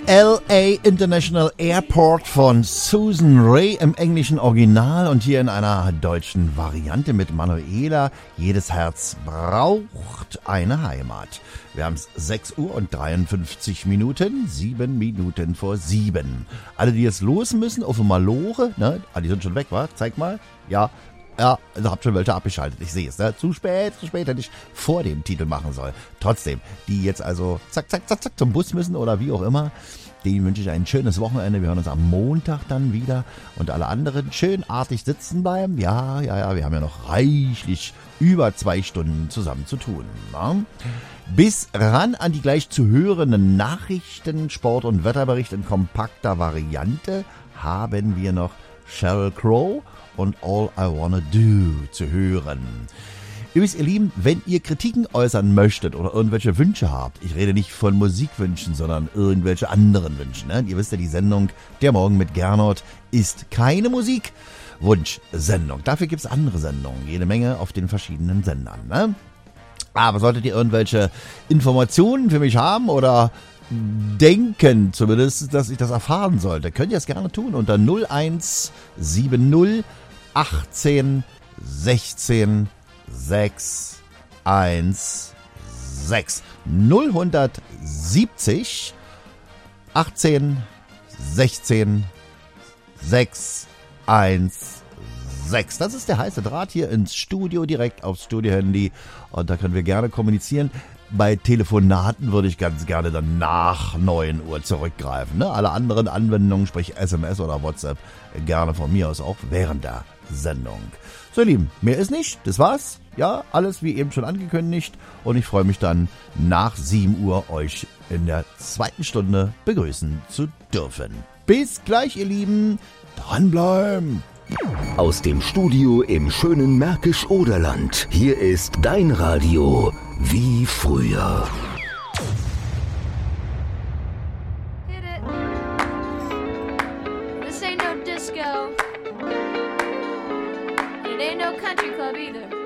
LA International Airport von Susan Ray im englischen Original und hier in einer deutschen Variante mit Manuela. Jedes Herz braucht eine Heimat. Wir haben es 6 Uhr und 53 Minuten, 7 Minuten vor 7. Alle, die jetzt los müssen, auf Malore, ne? Die sind schon weg, wa? Zeig mal. Ja, also habt schon welche abgeschaltet, ich sehe es, ne? Zu spät, hätte ich vor dem Titel machen sollen. Trotzdem, die jetzt also zack zum Bus müssen oder wie auch immer, denen wünsche ich ein schönes Wochenende. Wir hören uns am Montag dann wieder und alle anderen schön artig sitzen bleiben. Ja, wir haben ja noch reichlich über 2 Stunden zusammen zu tun. Ne? Bis ran an die gleich zu hörenden Nachrichten, Sport- und Wetterbericht in kompakter Variante haben wir noch Sheryl Crow und All I Wanna Do zu hören. Übrigens, ihr Lieben, wenn ihr Kritiken äußern möchtet oder irgendwelche Wünsche habt, ich rede nicht von Musikwünschen, sondern irgendwelche anderen Wünschen. Ne? Ihr wisst ja, die Sendung Der Morgen mit Gernot ist keine Musikwunschsendung. Dafür gibt es andere Sendungen, jede Menge auf den verschiedenen Sendern. Ne? Aber solltet ihr irgendwelche Informationen für mich haben oder denken zumindest, dass ich das erfahren sollte, könnt ihr es gerne tun unter 0170 18 16 616 0170 18 16 616. Das ist der heiße Draht hier ins Studio, direkt aufs Studio-Handy. Und da können wir gerne kommunizieren. Bei Telefonaten würde ich ganz gerne dann nach 9 Uhr zurückgreifen. Ne? Alle anderen Anwendungen, sprich SMS oder WhatsApp, gerne von mir aus auch während der Sendung. So, ihr Lieben, mehr ist nicht. Das war's. Ja, alles wie eben schon angekündigt. Und ich freue mich dann nach 7 Uhr euch in der 2. Stunde begrüßen zu dürfen. Bis gleich, ihr Lieben. Dranbleiben. Aus dem Studio im schönen Märkisch-Oderland. Hier ist dein Radio wie früher. Hit it. This ain't no disco. It ain't no country club either.